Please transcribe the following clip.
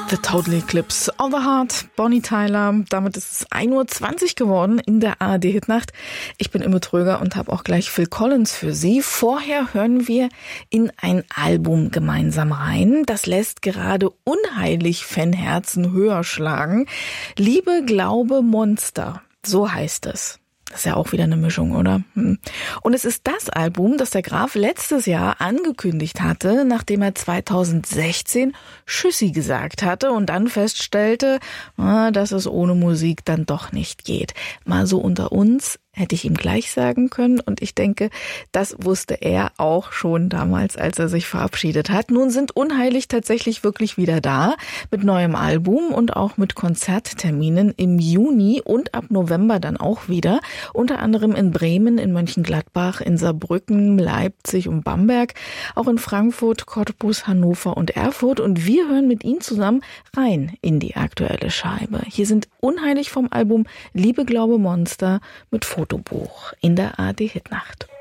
The Total Eclipse of the Heart, Bonnie Tyler. Damit ist es 1:20 Uhr geworden in der ARD-Hitnacht. Ich bin Imme Tröger und habe auch gleich Phil Collins für Sie. Vorher hören wir in ein Album gemeinsam rein. Das lässt gerade unheilig Fanherzen höher schlagen. Liebe, Glaube, Monster. So heißt es. Das ist ja auch wieder eine Mischung, oder? Und es ist das Album, das der Graf letztes Jahr angekündigt hatte, nachdem er 2016 Tschüssi gesagt hatte und dann feststellte, dass es ohne Musik dann doch nicht geht. Mal so unter uns, hätte ich ihm gleich sagen können, und ich denke, das wusste er auch schon damals, als er sich verabschiedet hat. Nun sind Unheilig tatsächlich wirklich wieder da, mit neuem Album und auch mit Konzertterminen im Juni und ab November dann auch wieder, unter anderem in Bremen, in Mönchengladbach, in Saarbrücken, Leipzig und Bamberg, auch in Frankfurt, Cottbus, Hannover und Erfurt, und wir hören mit ihm zusammen rein in die aktuelle Scheibe. Hier sind Unheilig vom Album Liebe, Glaube, Monster mit Fotobuch in der ARD-Hitnacht.